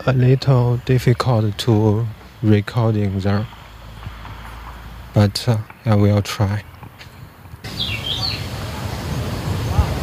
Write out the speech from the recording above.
a little difficult to recording there, but I will try.